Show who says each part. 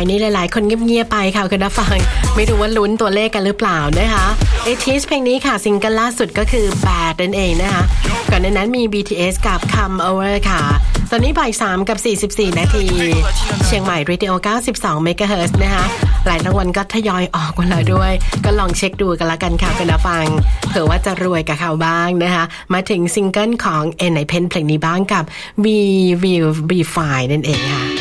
Speaker 1: นี้หลายๆคนเงียบๆไปค่ะคุณผู้ฟังไม่รู้ว่าลุ้นตัวเลขกันหรือเปล่านะคะATEEZเพลงนี้ค่ะซิงเกิลล่าสุดก็คือ Bad นั่นเองนะคะก่อนหน้านั้นมี BTS กับ Come Over ค่ะตอนนี้บ่าย 3 กับ 44 นาทีเชียงใหม่ Radio 92 MHz นะคะหลายรางวัลก็ทยอยออกมาแล้วด้วยก็ลองเช็คดูกันละกันค่ะคุณผู้ฟังเผื่อว่าจะรวยกับเขาบ้างนะคะมาถึงซิงเกิลของ N.I.Pen เพลงนี้บ้างกับ We Will Be Fine นั่นเองค่ะ